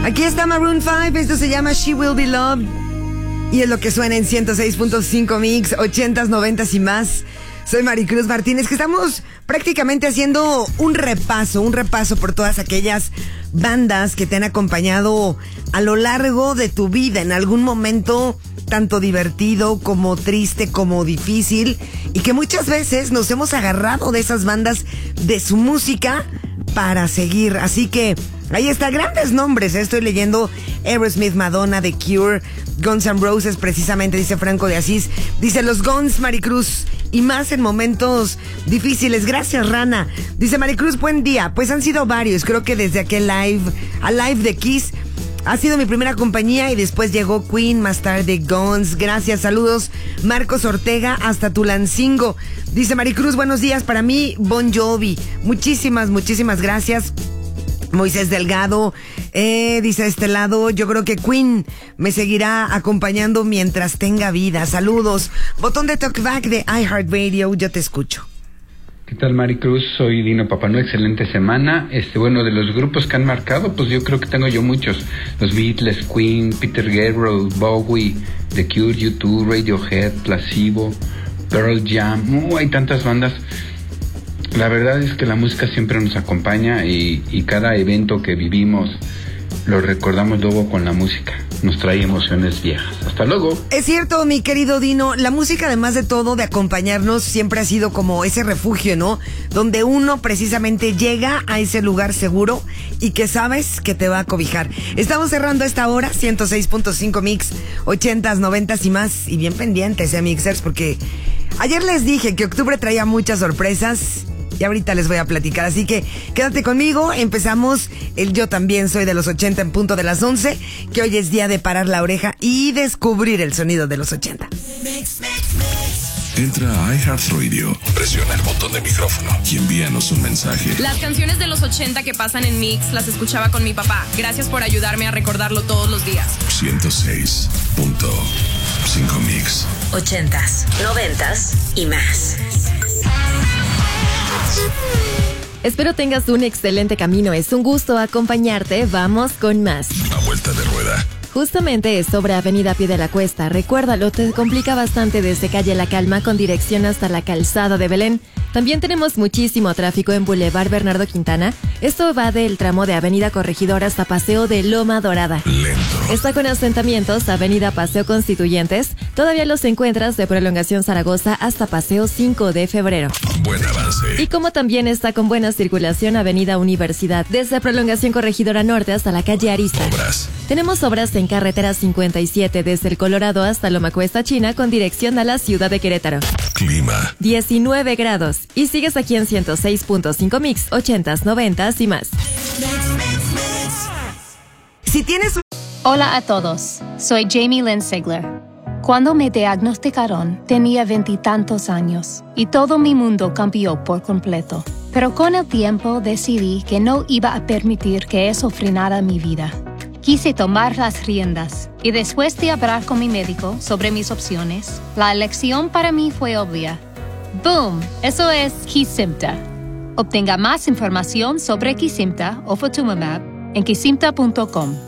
Aquí está Maroon 5, esto se llama She Will Be Loved. Y es lo que suena en 106.5 Mix, 80s, 90s y más. Soy Maricruz Martínez, que estamos prácticamente haciendo un repaso por todas aquellas bandas que te han acompañado a lo largo de tu vida, en algún momento tanto divertido como triste como difícil, y que muchas veces nos hemos agarrado de esas bandas, de su música, para seguir. Así que ahí está, grandes nombres. Estoy leyendo Aerosmith, Madonna, The Cure, Guns N' Roses, precisamente, dice Franco de Asís. Dice los Guns, Maricruz, y más en momentos difíciles. Gracias, Rana. Dice Maricruz, buen día. Pues han sido varios. Creo que desde aquel live de Kiss ha sido mi primera compañía, y después llegó Queen, más tarde Guns. Gracias, saludos. Marcos Ortega hasta Tulancingo. Dice Maricruz, buenos días. Para mí, Bon Jovi. Muchísimas gracias. Moisés Delgado, dice de este lado, yo creo que Queen me seguirá acompañando mientras tenga vida. Saludos. Botón de talkback de iHeartRadio, yo te escucho. ¿Qué tal, Maricruz? Soy Dino Papano, excelente semana. Bueno, de los grupos que han marcado, pues yo creo que tengo yo muchos. Los Beatles, Queen, Peter Gabriel, Bowie, The Cure, U2, Radiohead, Placebo, Pearl Jam. Hay tantas bandas. La verdad es que la música siempre nos acompaña, y cada evento que vivimos lo recordamos luego con la música. Nos trae emociones viejas. Hasta luego. Es cierto, mi querido Dino, la música, además de todo, de acompañarnos, siempre ha sido como ese refugio, ¿no? Donde uno precisamente llega a ese lugar seguro y que sabes que te va a cobijar. Estamos cerrando esta hora, 106.5 Mix, 80s, 90s y más. Y bien pendientes, Mixers, porque ayer les dije que octubre traía muchas sorpresas. Y ahorita les voy a platicar, así que quédate conmigo. Empezamos el Yo También Soy de los 80 en punto de las 11, que hoy es día de parar la oreja y descubrir el sonido de los 80. Entra a iHeartRadio, presiona el botón de micrófono y envíanos un mensaje. Las canciones de los 80 que pasan en Mix las escuchaba con mi papá. Gracias por ayudarme a recordarlo todos los días. 106.5 Mix. 80s, 90s y más. Espero tengas un excelente camino. Es un gusto acompañarte. Vamos con más. A vuelta de rueda. Justamente es sobre Avenida Pie de la Cuesta. Recuérdalo, te complica bastante desde calle La Calma con dirección hasta la Calzada de Belén. También tenemos muchísimo tráfico en Boulevard Bernardo Quintana. Esto va del tramo de Avenida Corregidor hasta Paseo de Loma Dorada. Lento. Está con asentamientos Avenida Paseo Constituyentes. Todavía los encuentras de Prolongación Zaragoza hasta Paseo 5 de Febrero. Buen avance. Y como también está con buena circulación Avenida Universidad, desde Prolongación Corregidora Norte hasta la calle Arista. Obras. Tenemos obras en carretera 57 desde el Colorado hasta Loma Cuesta China con dirección a la ciudad de Querétaro. Clima. 19 grados. Y sigues aquí en 106.5 Mix, 80s, 90s y más. Si tienes... Hola a todos, soy Jamie Lynn Sigler. Cuando me diagnosticaron, tenía 20 y tantos años y todo mi mundo cambió por completo. Pero con el tiempo decidí que no iba a permitir que eso frenara mi vida. Quise tomar las riendas y después de hablar con mi médico sobre mis opciones, la elección para mí fue obvia. ¡Boom! Eso es Kesimpta. Obtenga más información sobre Kesimpta o Ofatumumab en kesimpta.com.